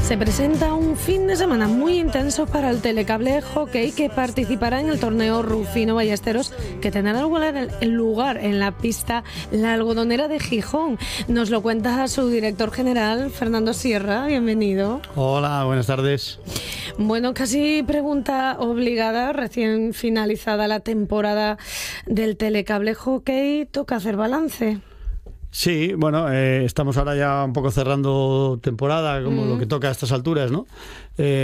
Se presenta un fin de semana muy intenso para el Telecable Hockey, que participará en el torneo Rufino Ballesteros, que tendrá lugar en la pista La Algodonera de Gijón. Nos lo cuenta su director general, Fernando Sierra. Bienvenido. Hola, buenas tardes. Bueno, casi pregunta obligada, recién finalizada la temporada del Telecable Hockey, toca hacer balance. Sí, bueno, estamos ahora ya un poco cerrando temporada, como lo que toca a estas alturas, ¿no?